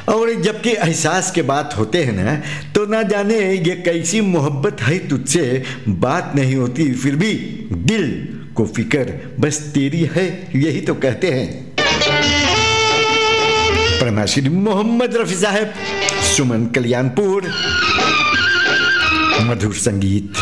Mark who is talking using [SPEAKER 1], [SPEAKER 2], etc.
[SPEAKER 1] और जबकि एहसास के बात होते हैं ना, तो ना जाने ये कैसी मोहब्बत है तुझसे, बात नहीं होती फिर भी दिल को फिक्र बस तेरी है, यही तो कहते हैं। प्रणाम मोहम्मद रफी साहब, सुमन कल्याणपुर, मधुर संगीत।